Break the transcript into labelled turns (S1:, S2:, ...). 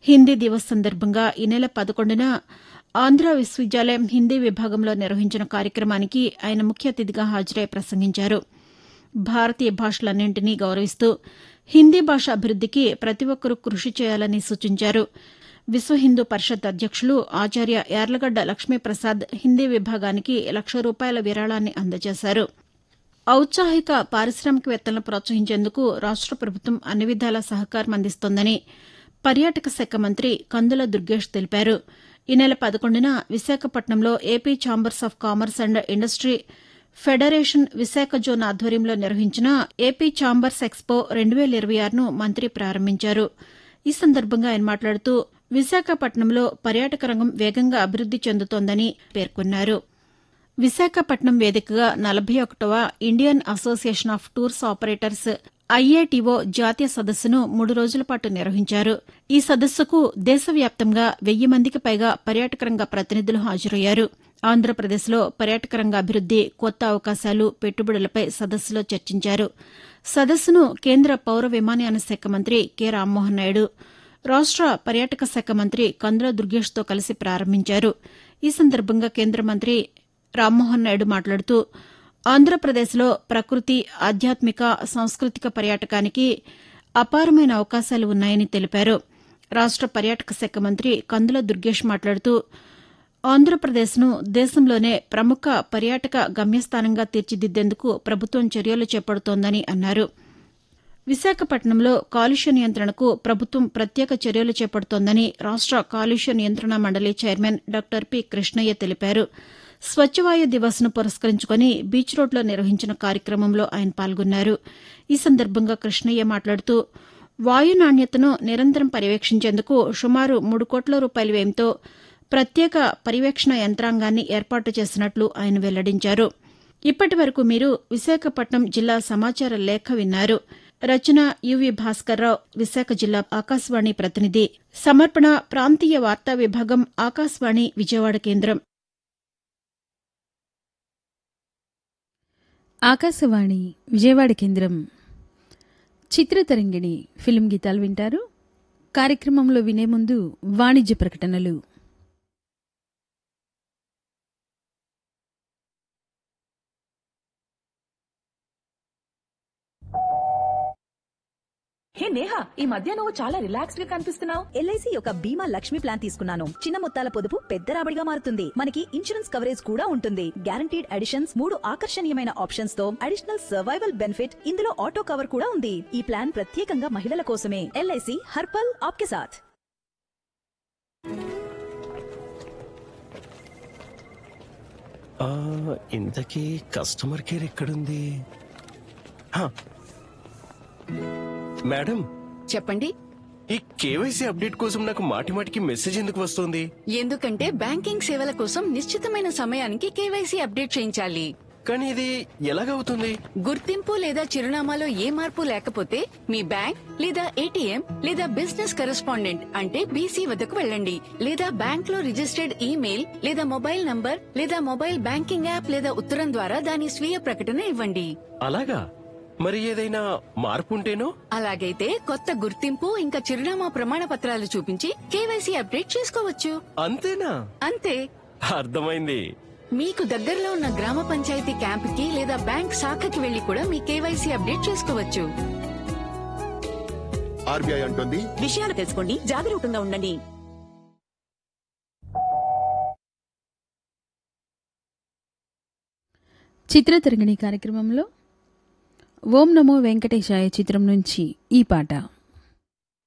S1: హిందీ దివస్ సందర్భంగా ఈ నెల 11న ఆంధ్ర విశ్వవిద్యాలయం హిందీ విభాగంలో నిర్వహించిన కార్యక్రమానికి ఆయన ముఖ్య అతిథిగా హాజరై ప్రసంగించారు. భారతీయ భాషలన్నింటినీ గౌరవిస్తూ హిందీ భాష అభివృద్దికి ప్రతి ఒక్కరూ కృషి చేయాలని సూచించారు. విశ్వ హిందూ పరిషత్ అధ్యక్షులు ఆచార్య యార్లగడ్డ లక్ష్మీప్రసాద్ హిందీ విభాగానికి ₹1,00,000 విరాళాన్ని అందజేశారు. ఔత్సాహిక పారిశ్రామికవేత్తలను ప్రోత్సహించేందుకు రాష్ట ప్రభుత్వం అన్ని విధాలా సహకారం అందిస్తోందని పర్యాటక శాఖ మంత్రి కందుల దుర్గేష్ తెలిపారు. ఈ నెల 11న విశాఖపట్నంలో AP chambers of commerce and industry federation Visakha zone ఆధ్వర్యంలో నిర్వహించిన ఏపీ ఛాంబర్స్ ఎక్స్పో 2026ను మంత్రి ప్రారంభించారు. ఈ సందర్భంగా ఆయన మాట్లాడుతూ విశాఖపట్నంలో పర్యాటక రంగం వేగంగా అభివృద్ది చెందుతోందని పేర్కొన్నారు. విశాఖపట్నం వేదికగా 41వ Indian association of tours operators IATO జాతీయ సదస్సును 3 రోజుల పాటు నిర్వహించారు. ఈ సదస్సుకు దేశవ్యాప్తంగా 1000 మందికి పైగా పర్యాటక రంగ ప్రతినిధులు హాజరయ్యారు. ఆంధ్రప్రదేశ్లో పర్యాటక రంగ అభివృద్ది, కొత్త అవకాశాలు, పెట్టుబడులపై సదస్సులో చర్చించారు. సదస్సును కేంద్ర పౌర విమానయాన శాఖ మంత్రి కె రామ్మోహన్ నాయుడు, రాష్ట పర్యాటక శాఖ మంత్రి కందుల దుర్గేష్తో కలిసి ప్రారంభించారు. ఈ సందర్భంగా కేంద్ర మంత్రి రామ్మోహన్ నాయుడు మాట్లాడుతూ ఆంధ్రప్రదేశ్లో ప్రకృతి, ఆధ్యాత్మిక, సాంస్కృతిక పర్యాటకానికి అపారమైన అవకాశాలు ఉన్నాయని తెలిపారు. రాష్ట పర్యాటక శాఖ మంత్రి కందుల దుర్గేష్ మాట్లాడుతూ ఆంధ్రప్రదేశ్ను దేశంలోనే ప్రముఖ పర్యాటక గమ్యస్థానంగా తీర్చిదిద్దేందుకు ప్రభుత్వం చర్యలు చేపడుతోందని అన్నారు. విశాఖపట్నంలో కాలుష్య నియంత్రణకు ప్రభుత్వం ప్రత్యేక చర్యలు చేపడుతోందని రాష్ట కాలుష్య నియంత్రణ మండలి చైర్మన్ డాక్టర్ పి కృష్ణయ్య తెలిపారు. స్వచ్ఛవాయు దివస్ను పురస్కరించుకుని బీచ్ రోడ్లో నిర్వహించిన కార్యక్రమంలో ఆయన పాల్గొన్నారు. ఈ సందర్భంగా కృష్ణయ్య మాట్లాడుతూ వాయు నాణ్యతను నిరంతరం పర్యవేక్షించేందుకు సుమారు ₹3 కోట్ల వ్యయంతో ప్రత్యేక పర్యవేక్షణ యంత్రాంగాన్ని ఏర్పాటు చేసినట్లు ఆయన వెల్లడించారు. ఇప్పటి వరకు మీరు విశాఖపట్నం జిల్లా సమాచార లేఖ విన్నారు. రచన యువి భాస్కర్రావు, విశాఖ జిల్లా ఆకాశవాణి ప్రతినిధి. సమర్పణ ప్రాంతీయ వార్తా విభాగం, ఆకాశవాణి విజయవాడ కేంద్రం.
S2: ఆకాశవాణి విజయవాడ కేంద్రం. చిత్రతరంగిణి ఫిల్మ్ గీతాలు వింటారు. కార్యక్రమంలో వినే ముందు వాణిజ్య ప్రకటనలు.
S3: హే నేహా, ఈ మధ్య నువ్వు చాలా రిలాక్స్డ్ గా కనిపిస్తున్నావు.
S4: ఎల్ఐసి యొక్క బీమా లక్ష్మి ప్లాన్ తీసుకున్నాను. చిన్న మొత్తాల పొదుపు పెద్ద రాబడిగా మారుతుంది. మనకి ఇన్సూరెన్స్ కవరేజ్ కూడా ఉంటుంది. గ్యారంటీడ్ అడిషన్స్, 3 ఆకర్షణీయమైన ఆప్షన్స్ తో అడిషనల్ సర్వైవల్ బెనిఫిట్. ఇందులో ఆటో కవర్ కూడా ఉంది. ఈ ప్లాన్ ప్రత్యేకంగా మహిళల కోసమే. ఎల్ఐసి హర్పల్ ఆప్కే సాథ్.
S5: ఇంతకీ కస్టమర్ కేర్ ఎక్కడుంది? మేడం
S6: చెప్పండి.
S5: ఈ కేవైసీ అప్డేట్ కోసం నాకు మాటిమాటికి మెసేజ్ ఎందుకు వస్తుంది?
S6: ఎందుకంటే బ్యాంకింగ్ సేవల కోసం నిశ్చితమైన సమయానికి కేవైసీ అప్డేట్ చేయించాలి.
S5: కానీ ఇది ఎలాగవుతుంది?
S6: గుర్తింపు లేదా చిరునామాలో ఏ మార్పు లేకపోతే మీ బ్యాంక్ లేదా ఏటీఎం లేదా బిజినెస్ కరెస్పాండెంట్ అంటే బీసీ వద్దకు వెళ్ళండి. లేదా బ్యాంక్ లో రిజిస్టర్డ్ ఈమెయిల్ లేదా మొబైల్ నంబర్ లేదా మొబైల్ బ్యాంకింగ్ యాప్ లేదా ఉత్తరం ద్వారా దాని స్వీయ ప్రకటన ఇవ్వండి.
S5: అలాగా? మరి ఏదైనా మార్పు ఉంటేనో?
S6: అలాగైతే కొత్త గుర్తింపు ఇంకా చిరునామా ప్రమాణ పత్రాలు చూపించి కేవైసీ అప్డేట్ చేసుకోవచ్చు.
S5: అంతేనా?
S6: అంతే.
S5: అర్థమైంది.
S6: మీకు దగ్గరలో ఉన్న గ్రామ పంచాయతీ క్యాంపుకి లేదా బ్యాంక్ శాఖకి వెళ్లి కూడా మీ కేవైసీ అప్డేట్ చేసుకోవచ్చు.
S7: ఆర్బీఐ అంటుంది,
S4: విషయాలు తెలుసుకోండి, జాగరూకంగా ఉండండి.
S2: చిత్రతరంగిణి కార్యక్రమంలో ఓం నమో వెంకటేశాయ చిత్రం నుంచి ఈ పాట.